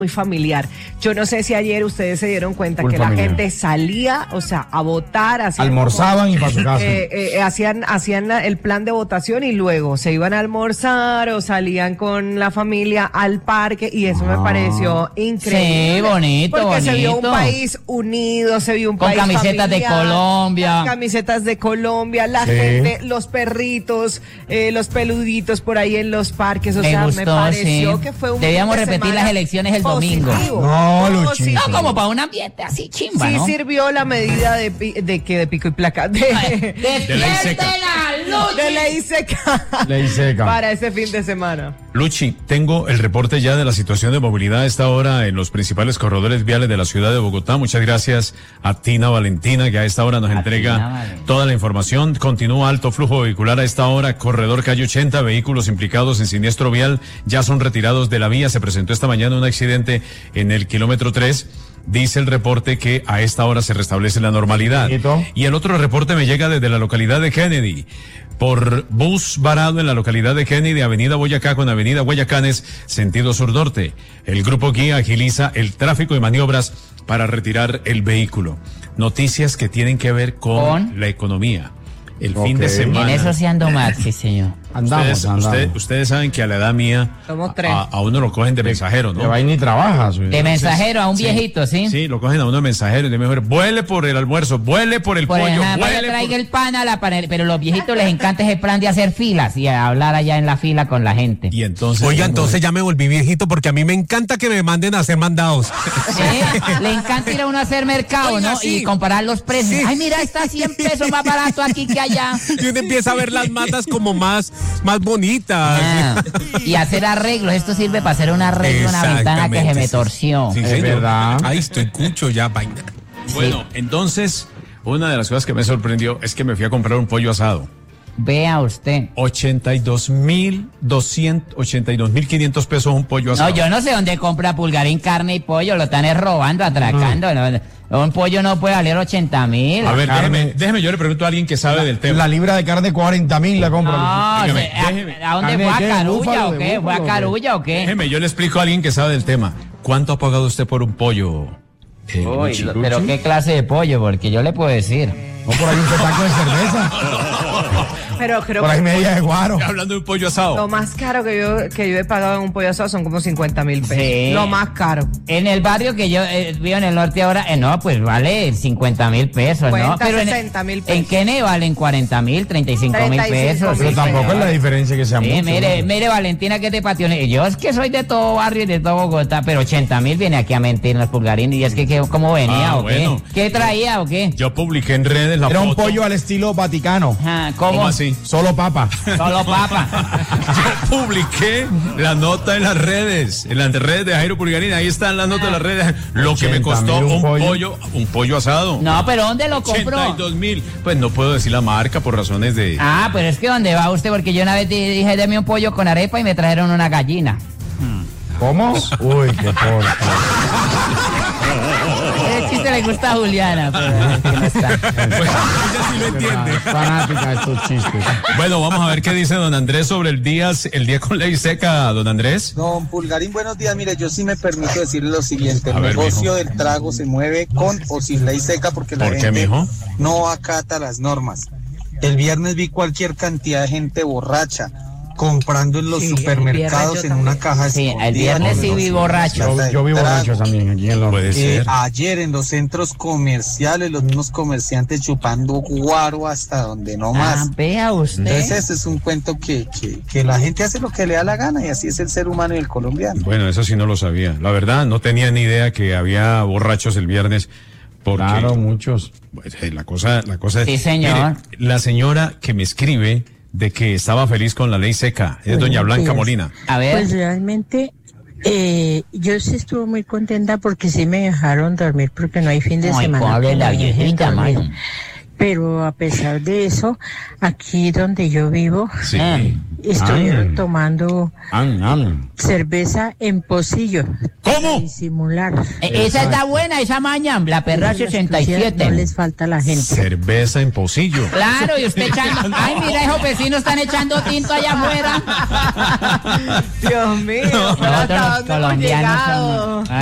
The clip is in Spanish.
muy familiar. Yo no sé si ayer ustedes se dieron cuenta que familiar. La gente salía, o sea, a votar, almorzaban y para su casa. Hacían el plan de votación y luego se iban a almorzar o salían con la familia al parque y eso me pareció increíble. Sí, bonito, porque se vio un país unido, se vio un país con camisetas familiar, de Colombia. Camisetas de Colombia, la gente, los perritos, los peluditos por ahí en los parques, o sea, me pareció que fue un Debíamos repetir las elecciones el domingo. No, Luchito. No, como para un ambiente así chimba, sí, ¿no? sirvió la medida de pico y placa. De ley seca. De ley seca. Ley seca. Para ese fin de semana. Luchi, tengo el reporte ya de la situación de movilidad a esta hora en los principales corredores viales de la ciudad de Bogotá. Muchas gracias a Tina Valentina, que a esta hora nos entrega toda la información. Continúa alto flujo vehicular a esta hora. Corredor calle 80, vehículos implicados en siniestro vial ya son retirados de la vía. Se presentó esta mañana un accidente en el kilómetro 3. Dice el reporte que a esta hora se restablece la normalidad. Y el otro reporte me llega desde la localidad de Kennedy. Por bus varado en la localidad de Kennedy, avenida Boyacá con avenida Guayacanes, sentido sur-norte. El grupo guía agiliza el tráfico y maniobras para retirar el vehículo. Noticias que tienen que ver con la economía. El fin de semana. En eso sí ando mal, sí, señor. Andamos. Ustedes saben que a la edad mía a uno lo cogen de mensajero, ¿no? Que va y ni trabaja. De mensajero a un viejito, ¿sí? Sí, lo cogen a uno de mensajero y de mejor, vuele por el almuerzo, vuele por el pollo, vuele traiga el pan a la panel, pero los viejitos les encanta ese plan de hacer filas y hablar allá en la fila con la gente. Y entonces. Oiga, entonces ya me volví viejito porque a mí me encanta que me manden a hacer mandados. Le encanta ir a uno a hacer mercado, ¿no? Sí. Y comparar los precios. Sí. Ay, mira, está 100 pesos más barato aquí que allá. Y uno empieza a ver las matas como más bonitas. Y hacer arreglos. Esto sirve para hacer un arreglo en una ventana que se me torció. Sí, es verdad. Ahí estoy cucho ya, vaina. Bueno, entonces, una de las cosas que me sorprendió es que me fui a comprar un pollo asado. Vea usted. 82.500 pesos un pollo asado. No, yo no sé dónde compra Pulgarín carne y pollo. Lo están robando, atracando. No. Un pollo no puede valer 80.000. A ver, déjeme, yo le pregunto a alguien que sabe del tema. La libra de carne 40.000 la compra. No, déjeme. ¿A dónde fue? ¿A Carulla o qué? ¿Fue a Carulla o qué? Déjeme, yo le explico a alguien que sabe del tema. ¿Cuánto ha pagado usted por un pollo? Uy, pero ¿qué clase de pollo? Porque yo le puedo decir. No, por ahí un taco de cerveza. Pero creo por ahí media de guaro. Hablando de un pollo asado. Lo más caro que yo he pagado en un pollo asado son como 50.000 pesos. Sí. Lo más caro. En el barrio que yo vivo en el norte ahora, no, pues vale 50.000 pesos, 50, ¿no? Pero 60.000 pesos. En Kennedy valen 40.000, 35.000 pesos. Pero tampoco es la diferencia que sea mucho. Mire, Valentina, que te pateone. Yo es que soy de todo barrio y de todo Bogotá, pero 80.000 viene aquí a mentir en los Pulgarines. Y es que ¿cómo venía o qué? ¿Qué traía o qué? Yo publiqué en redes la foto. Era un pollo al estilo Vaticano. ¿Cómo así? Solo papa. Solo papa. Yo publiqué la nota en las redes de Jairo Pulgarín. Ahí están las notas de las redes. Lo que me costó un pollo asado. No, pero ¿dónde lo compró? 82.000. Pues no puedo decir la marca por razones de. Pero es que ¿dónde va usted? Porque yo una vez dije, deme un pollo con arepa y me trajeron una gallina. ¿Cómo? Uy, qué porca. El chiste le gusta a Juliana, pero no está. Ella sí lo entiende. Fanática de estos chistes. Bueno, vamos a ver qué dice don Andrés sobre el día con ley seca, don Andrés. Don Pulgarín, buenos días. Mire, yo sí me permito decirle lo siguiente. El negocio del trago se mueve con o sin ley seca porque la gente no acata las normas. El viernes vi cualquier cantidad de gente borracha comprando en los supermercados en una caja escondida. Sí, el viernes sí vi borracho. Yo vi borracho también aquí en Londres. Puede ser. Ayer en los centros comerciales, los mismos comerciantes chupando guaro hasta donde no más. Vea usted. Entonces ese es un cuento que la gente hace lo que le da la gana y así es el ser humano y el colombiano. Bueno, eso sí no lo sabía. La verdad, no tenía ni idea que había borrachos el viernes. Porque, claro, muchos. Pues, la cosa es. Sí, señor. Mire, la señora que me escribe de que estaba feliz con la ley seca es doña Blanca Molina. A ver. Pues realmente yo sí estuve muy contenta porque sí me dejaron dormir porque no hay fin de semana. Pobre la viejita, mano. pero a pesar de eso, aquí donde yo vivo, estoy tomando cerveza en pocillo. ¿Cómo? Para disimular. Esa está buena, esa maña, la perra 67. No les falta a la gente. Cerveza en pocillo. Claro, y usted echando. Ay, mira, esos vecinos están echando tinto allá afuera. Dios mío, Nosotros los colombianos somos.